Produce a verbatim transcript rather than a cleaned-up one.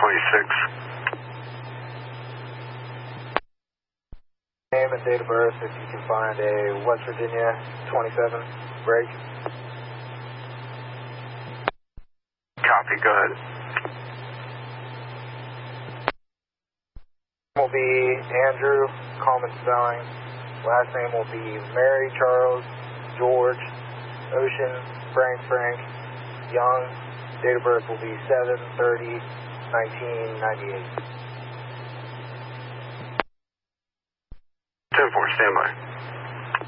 twenty-six. Name and date of birth if you can find a West Virginia twenty-seven break. Copy, go ahead. Will be Andrew, common spelling. Last name will be Mary, Charles, George, Ocean, Frank, Frank, Young. Date of birth will be seven thirty nineteen ninety-eight. ten four, stand by.